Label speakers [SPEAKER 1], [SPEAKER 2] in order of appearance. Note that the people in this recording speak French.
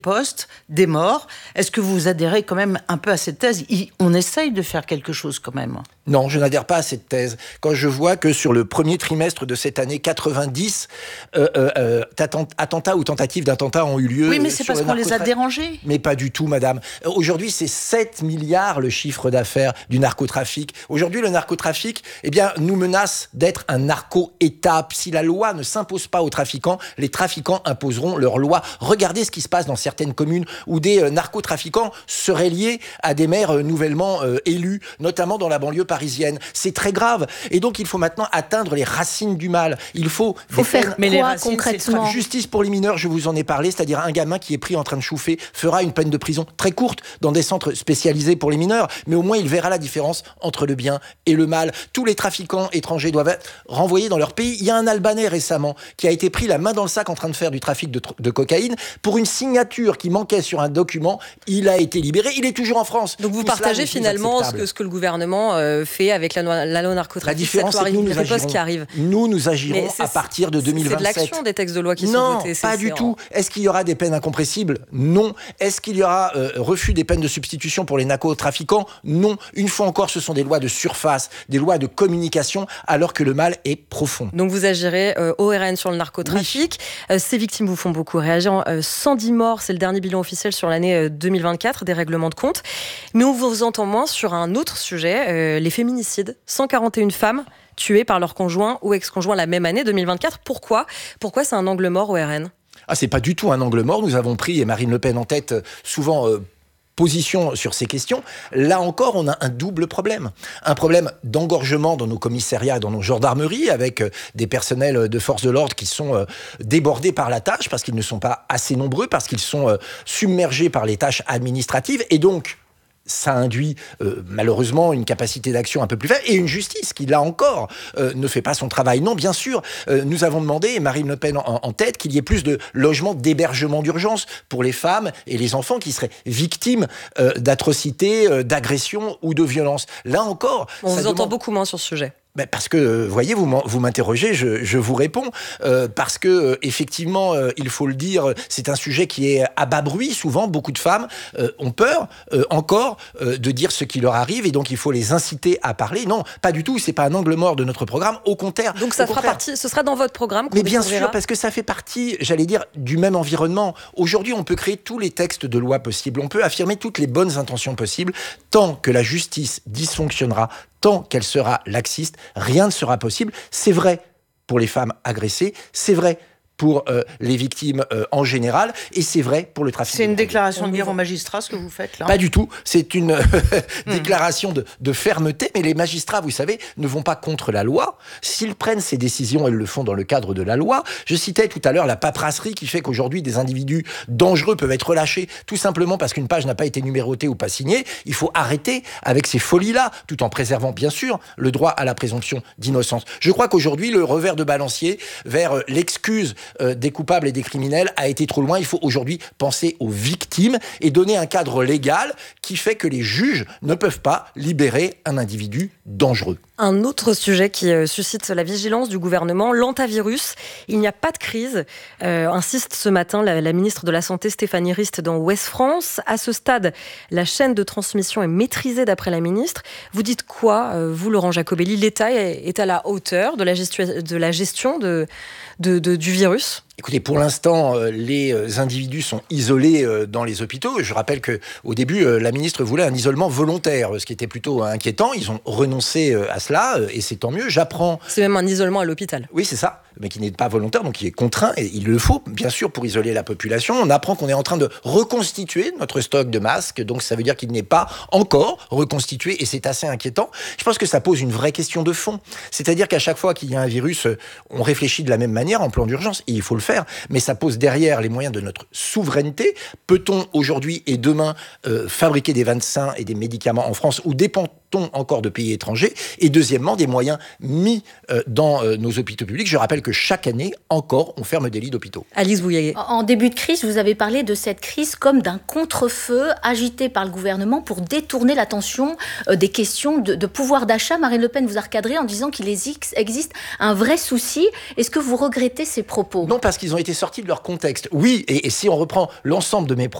[SPEAKER 1] postes, des morts. Est-ce que vous adhérez quand même un peu à cette thèse ? On essaye de faire quelque chose quand même.
[SPEAKER 2] Non, je n'adhère pas à cette thèse. Quand je vois que sur le premier trimestre de cette année, 90 attentats ou tentatives d'attentats ont eu lieu.
[SPEAKER 1] Oui, mais c'est parce qu'on les a dérangés.
[SPEAKER 2] Mais pas du tout, madame. Aujourd'hui, c'est 7 milliards le chiffre d'affaires du narcotrafic. Aujourd'hui, le narcotrafic, nous menace d'être un narco-État. Si la loi ne s'impose pas aux trafiquants, les trafiquants imposeront leur loi. Regardez ce qui se passe dans certaines communes où des narcotrafiquants seraient liés à des maires nouvellement élus, notamment dans la banlieue parisienne. C'est très grave. Et donc, il faut maintenant atteindre les racines du mal. Il faut
[SPEAKER 3] faire quoi concrètement ?
[SPEAKER 2] Justice pour les mineurs, je vous en ai parlé, c'est-à-dire un gamin qui est pris en train de chauffer fera une peine de prison très courte dans des centres spécialisés pour les mineurs, mais au moins il verra la différence entre le bien et le mal. Tous les trafiquants étrangers doivent être renvoyés dans leur pays. Il y a un Albanais récemment qui a été pris la main dans le sac en train de faire du trafic de cocaïne pour une signature qui manquait sur un document. Il a été libéré, il est toujours en France.
[SPEAKER 3] Donc vous partagez finalement ce que le gouvernement fait avec la loi narcotrafic.
[SPEAKER 2] La différence, c'est que nous agirons à partir de 2027.
[SPEAKER 3] C'est de l'action des textes de loi qui sont votés.
[SPEAKER 2] Non, pas du tout. Est-ce qu'il y aura des peines incompressibles ? Non. Est-ce qu'il y aura refus des peines de substitution pour les narcotrafiquants ? Non. Une fois encore, ce sont des lois de surface, des lois de communication, alors que le mal est profond.
[SPEAKER 3] Donc vous agirez au RN sur le narcotrafic. Oui. Ces victimes vous font beaucoup réagir. 110 morts, c'est le dernier bilan officiel sur l'année 2024, des règlements de compte. Mais on vous entend moins sur un autre sujet, les féminicides. 141 femmes tuées par leur conjoint ou ex-conjoint la même année, 2024. Pourquoi c'est un angle mort au RN ?
[SPEAKER 2] C'est pas du tout un angle mort. Nous avons pris, et Marine Le Pen en tête, souvent position sur ces questions. Là encore, on a un double problème. Un problème d'engorgement dans nos commissariats, dans nos gendarmeries, avec des personnels de force de l'ordre qui sont débordés par la tâche, parce qu'ils ne sont pas assez nombreux, parce qu'ils sont submergés par les tâches administratives, et donc ça induit malheureusement une capacité d'action un peu plus faible et une justice qui, là encore, ne fait pas son travail. Non, bien sûr, nous avons demandé, et Marine Le Pen en tête, qu'il y ait plus de logements d'hébergement d'urgence pour les femmes et les enfants qui seraient victimes d'atrocités, d'agressions ou de violences. Là encore...
[SPEAKER 3] On vous entend beaucoup moins sur ce sujet.
[SPEAKER 2] Parce que, voyez, vous m'interrogez, je vous réponds, parce que effectivement, il faut le dire, c'est un sujet qui est à bas bruit. Souvent, beaucoup de femmes ont peur encore de dire ce qui leur arrive, et donc il faut les inciter à parler. Non, pas du tout. C'est pas un angle mort de notre programme. Au contraire.
[SPEAKER 3] Donc ça fera partie. Ce sera dans votre programme.
[SPEAKER 2] Mais bien sûr, parce que ça fait partie, j'allais dire, du même environnement. Aujourd'hui, on peut créer tous les textes de loi possibles. On peut affirmer toutes les bonnes intentions possibles, tant que la justice dysfonctionnera. Tant qu'elle sera laxiste, rien ne sera possible. C'est vrai pour les femmes agressées, c'est vrai pour les victimes en général, et c'est vrai pour le trafic.
[SPEAKER 1] C'est une déclaration de guerre aux magistrats, ce que vous faites là ?
[SPEAKER 2] Pas du tout, c'est une déclaration de fermeté, mais les magistrats, vous savez, ne vont pas contre la loi. S'ils prennent ces décisions, ils le font dans le cadre de la loi. Je citais tout à l'heure la paperasserie qui fait qu'aujourd'hui, des individus dangereux peuvent être relâchés, tout simplement parce qu'une page n'a pas été numérotée ou pas signée. Il faut arrêter avec ces folies-là, tout en préservant, bien sûr, le droit à la présomption d'innocence. Je crois qu'aujourd'hui, le revers de balancier vers l'excuse des coupables et des criminels a été trop loin. Il faut aujourd'hui penser aux victimes et donner un cadre légal qui fait que les juges ne peuvent pas libérer un individu dangereux.
[SPEAKER 3] Un autre sujet qui suscite la vigilance du gouvernement, l'antavirus. Il n'y a pas de crise, insiste ce matin la ministre de la Santé Stéphanie Rist dans Ouest France. À ce stade, la chaîne de transmission est maîtrisée d'après la ministre. Vous dites quoi, vous Laurent Jacobelli ? L'État est à la hauteur de la gestion du virus ?
[SPEAKER 2] Écoutez, pour l'instant, les individus sont isolés dans les hôpitaux. Je rappelle qu'au début, la ministre voulait un isolement volontaire, ce qui était plutôt inquiétant. Ils ont renoncé à cela, et c'est tant mieux. J'apprends...
[SPEAKER 3] C'est même un isolement à l'hôpital.
[SPEAKER 2] Oui, c'est ça, mais qui n'est pas volontaire, donc qui est contraint, et il le faut, bien sûr, pour isoler la population. On apprend qu'on est en train de reconstituer notre stock de masques, donc ça veut dire qu'il n'est pas encore reconstitué, et c'est assez inquiétant. Je pense que ça pose une vraie question de fond. C'est-à-dire qu'à chaque fois qu'il y a un virus, on réfléchit de la même manière en plan d'urgence, et il faut le faire, mais ça pose derrière les moyens de notre souveraineté. Peut-on aujourd'hui et demain fabriquer des vaccins et des médicaments en France, ou importons encore de pays étrangers. Et deuxièmement, des moyens mis dans nos hôpitaux publics. Je rappelle que chaque année, encore, on ferme des lits d'hôpitaux.
[SPEAKER 3] Alice Bouillet.
[SPEAKER 4] En début de crise, vous avez parlé de cette crise comme d'un contre-feu agité par le gouvernement pour détourner l'attention des questions de pouvoir d'achat. Marine Le Pen vous a recadré en disant qu'il existe un vrai souci. Est-ce que vous regrettez ces propos ?
[SPEAKER 2] Non, parce qu'ils ont été sortis de leur contexte. Oui, et si on reprend l'ensemble de mes propos,